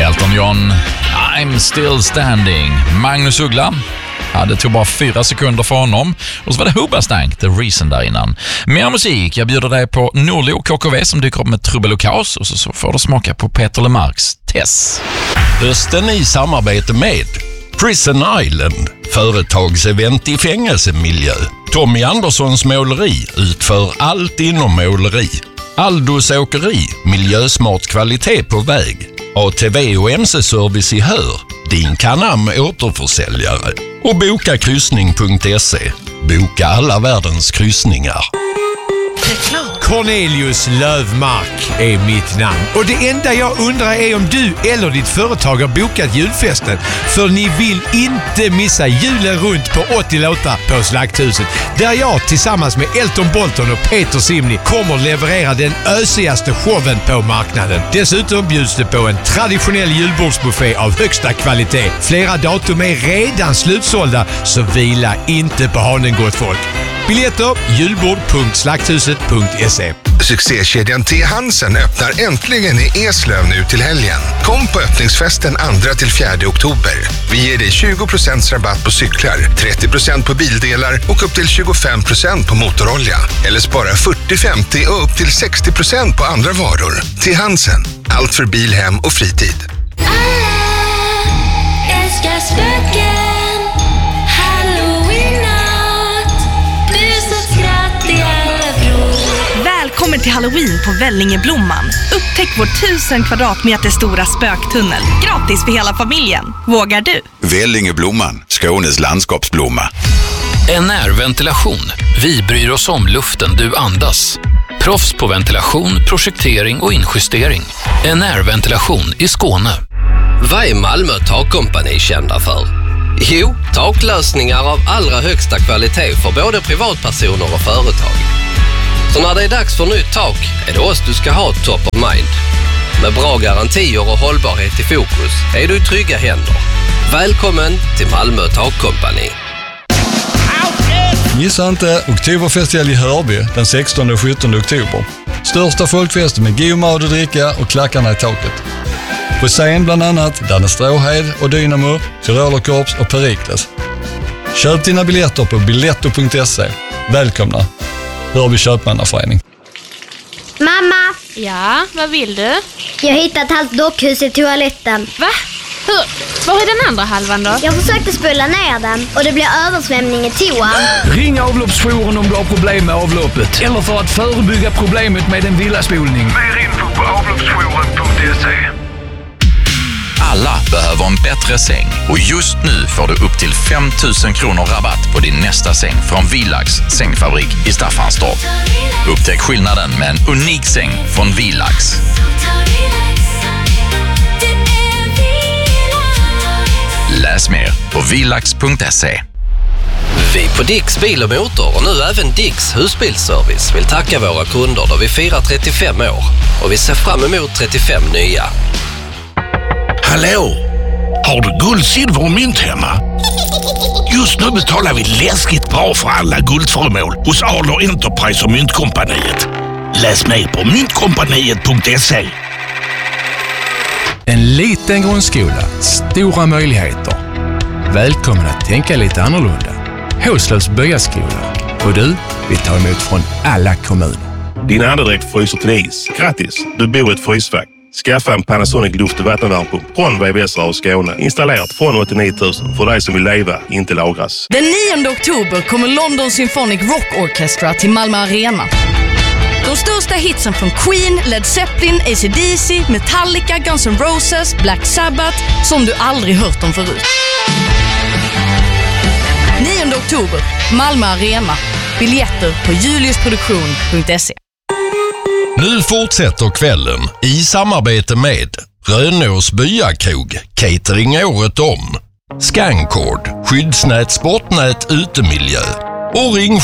Elton John, I'm still standing. Magnus Uggla, det tog bara 4 sekunder för honom. Och så var det Hoobastank, The Reason där innan. Mer musik, jag bjuder dig på Norlo KKV som dyker upp med Trubbel och Kaos. Och så får du smaka på Peter Lemarks Tess. Hösten i samarbete med Prison Island, företagsevent i fängelsemiljö. Tommy Anderssons måleri utför allt inom måleri. Aldos åkeri, miljösmart kvalitet på väg. ATV och MC-service i Hör, din Canam återförsäljare. Och bokakryssning.se, boka alla världens kryssningar. Cornelius Lövmark är mitt namn. Och det enda jag undrar är om du eller ditt företag har bokat julfesten. För ni vill inte missa julen runt på 80 låtar på Slakthuset. Där jag tillsammans med Elton Bolton och Peter Simni kommer leverera den ösigaste showen på marknaden. Dessutom bjuds det på en traditionell julbordsbuffé av högsta kvalitet. Flera datum är redan slutsålda, så vila inte på hanen, gott folk. Biljetter julbord.slakthuset.se. Succékedjan T. Hansen öppnar äntligen i Eslöv nu till helgen. Kom på öppningsfesten 2-4 oktober. Vi ger dig 20% rabatt på cyklar, 30% på bildelar och upp till 25% på motorolja. Eller spara 40-50 och upp till 60% på andra varor. T. Hansen, allt för bil, hem och fritid. Välkommen till Halloween på Vällingeblomman. Upptäck vår 1000 kvadratmeter stora spöktunnel. Gratis för hela familjen. Vågar du? Vällingeblomman, Skånes landskapsblomma. NR-ventilation. Vi bryr oss om luften du andas. Proffs på ventilation, projektering och injustering. NR-ventilation i Skåne. Vad är Malmö takkompani kända för? Jo, taklösningar av allra högsta kvalitet för både privatpersoner och företag. Så när det är dags för nytt tak är det oss du ska ha top of mind. Med bra garantier och hållbarhet i fokus är du i trygga händer. Välkommen till Malmö takkompani. Missa inte Oktoberfestival i Hörby den 16 och 17 oktober. Största folkfest med god mat och dricka och klackarna i taket. På scen bland annat Danne Stråhed och Dynamo, Tyrolerkorps och Perikles. Köp dina biljetter på biletto.se. Välkomna! Hörby köpmannaförening. Mamma! Ja, vad vill du? Jag har hittat ett halvt dockhus i toaletten. Va? Var är den andra halvan då? Jag försökte spola ner den och det blev översvämning i toan. Ring avloppsjouren om du har problem med avloppet. Eller för att förebygga problemet med en villaspolning. Mer info på avloppsjouren.se. Alla behöver en bättre säng och just nu får du upp till 5 000 kronor rabatt på din nästa säng från Villax sängfabrik i Staffanstorp. Upptäck skillnaden med en unik säng från Villax. Läs mer på villax.se. Vi på Dicks Bil och Motor och nu även Dicks husbilsservice vill tacka våra kunder då vi firar 35 år. Och vi ser fram emot 35 nya. Hallå! Har du guld, silver och mynt hemma? Just nu betalar vi läskigt bra för alla guldföremål hos Adler Enterprise och Myntkompaniet. Läs mer på myntkompaniet.se. En liten grundskola, stora möjligheter. Välkommen att tänka lite annorlunda. Håslövs byaskola. Och du, vi tar emot från alla kommuner. Din andedräkt fryser till is. Grattis, du bor i ett frysfack. Skaffa en Panasonic luft- och vattenvärmepump från VVS och Skåne. Installerat från 89 000 för dig som vill leva, inte lagras. Den 9 oktober kommer London Symphonic Rock Orchestra till Malmö Arena. De största hitsen från Queen, Led Zeppelin, AC/DC, Metallica, Guns N' Roses, Black Sabbath som du aldrig hört om förut. 9 oktober, Malmö Arena. Biljetter på juliusproduktion.se. Nu fortsätter kvällen i samarbete med Rönås byakrog, catering året om, Scancord, skyddsnät, sportnät, utemiljö och Ring